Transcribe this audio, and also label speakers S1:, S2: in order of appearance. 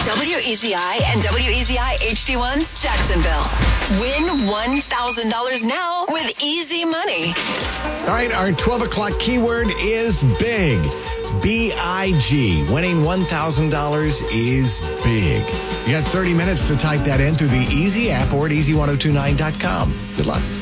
S1: WEZI and WEZI HD1 Jacksonville. Win $1,000 now with easy money.
S2: All right, our 12 o'clock keyword is big. B-I-G. Winning $1,000 is big. You got 30 minutes to type that in through the Easy app or at easy1029.com. Good luck.